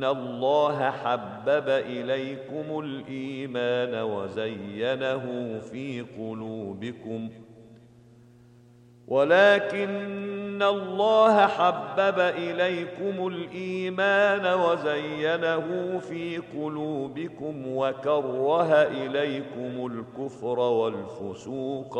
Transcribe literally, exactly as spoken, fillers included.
إن الله حبب إليكم الإيمان وزينه في قلوبكم ولكن الله حبب إليكم الإيمان وزينه في قلوبكم وكره إليكم الكفر والفسوق